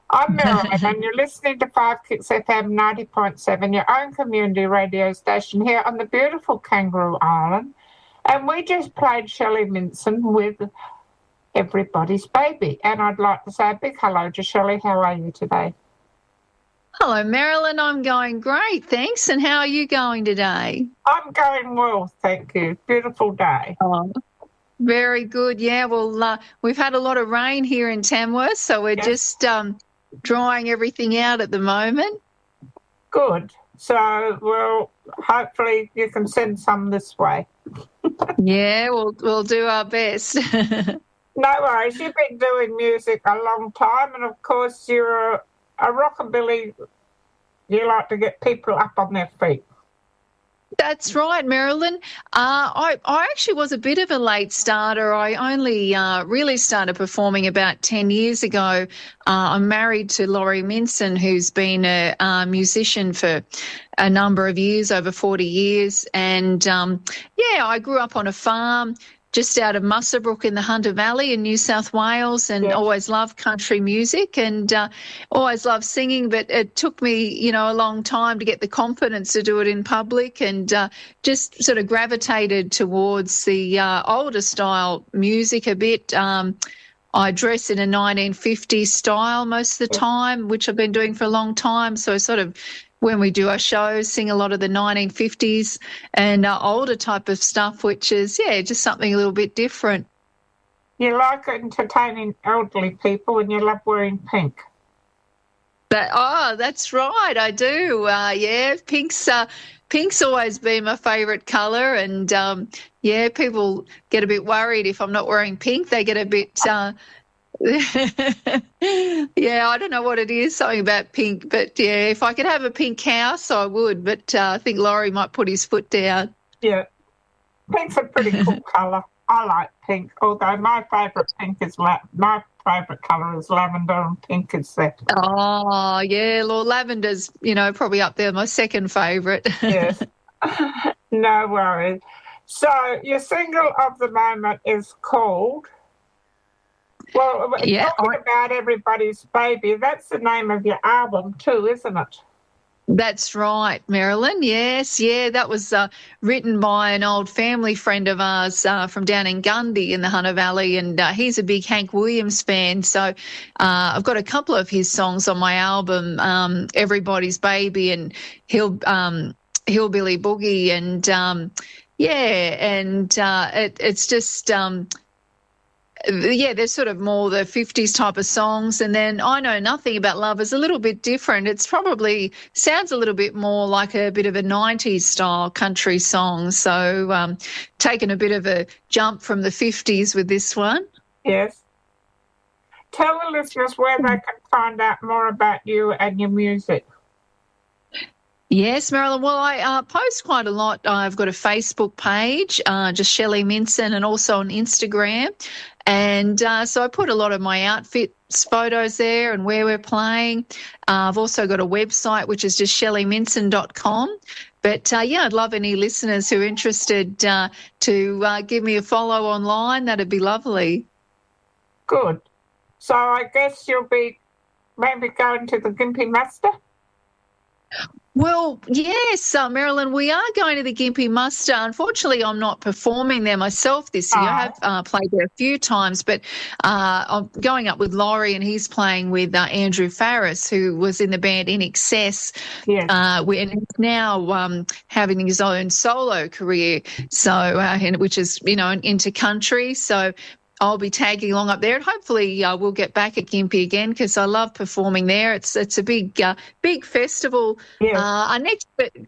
I'm Marilyn, and you're listening to 5 Kicks FM 90.7, your own community radio station here on the beautiful Kangaroo Island. And we just played Shelley Minson with Everybody's Baby. And I'd like to say a big hello to Shelley. How are you today? Hello, Marilyn. I'm going great, thanks. And how are you going today? I'm going well, thank you. Beautiful day. Oh, very good. Yeah, well, we've had a lot of rain here in Tamworth, so we're just drying everything out at the moment. Good. So, well, hopefully you can send some this way. Yeah, we'll do our best. No worries. You've been doing music a long time, and of course you're a rockabilly. You like to get people up on their feet. That's right, Marilyn. I actually was a bit of a late starter. I only really started performing about 10 years ago. I'm married to Laurie Minson, who's been a musician for a number of years, over 40 years. And, I grew up on a farm just out of Muswellbrook in the Hunter Valley in New South Wales, and always loved country music and always loved singing. But it took me, a long time to get the confidence to do it in public, and just sort of gravitated towards the older style music a bit. I dress in a 1950s style most of the time, which I've been doing for a long time. So sort of, when we do our shows, sing a lot of the 1950s and older type of stuff, which is, just something a little bit different. You like entertaining elderly people and you love wearing pink. That's right, I do. Pink's always been my favourite colour, and, people get a bit worried if I'm not wearing pink. They get a bit... I don't know what it is, something about pink, but if I could have a pink house, I would, but I think Laurie might put his foot down. Yeah, pink's a pretty cool colour. I like pink, although my favourite colour is lavender, and pink is that. Oh, yeah, lavender's, probably up there, my second favourite. Yes, no worries. So your single of the moment is called... Well, talking about Everybody's Baby, that's the name of your album too, isn't it? That's right, Marilyn. Yes, that was written by an old family friend of ours from down in Gundy in the Hunter Valley, and he's a big Hank Williams fan. So I've got a couple of his songs on my album, Everybody's Baby and Hillbilly Boogie, and it's just... there's sort of more the 50s type of songs. And then I Know Nothing About Love is a little bit different. It's probably sounds a little bit more like a bit of a 90s style country song. So taking a bit of a jump from the 50s with this one. Yes. Tell the listeners where they can find out more about you and your music. Yes, Marilyn. Well, I post quite a lot. I've got a Facebook page, just Shelley Minson, and also on Instagram. And so I put a lot of my outfits photos there and where we're playing. I've also got a website, which is just shelleyminson.com. But, I'd love any listeners who are interested to give me a follow online. That'd be lovely. Good. So I guess you'll be maybe going to the Gympie Muster? Well, yes, Marilyn, we are going to the Gympie Muster. Unfortunately, I'm not performing there myself this year. I have played there a few times, but I'm going up with Laurie, and he's playing with Andrew Farris, who was in the band In Excess, and he's now having his own solo career, so which is, into country. So I'll be tagging along up there, and hopefully we'll get back at Gympie again, because I love performing there. It's a big festival. Yeah. Our next